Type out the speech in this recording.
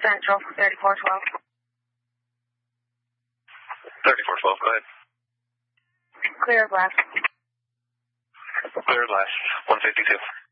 Central, 3412. 3412, go ahead. Clear glass. Clear glass, 152.